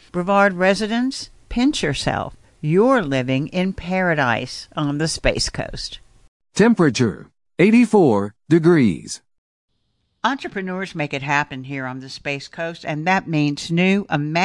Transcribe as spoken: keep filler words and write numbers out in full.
Brevard residents, pinch yourself. You're living in paradise on the Space Coast. Temperature, eighty-four degrees. Entrepreneurs make it happen here on the Space Coast, and that means new, imaginative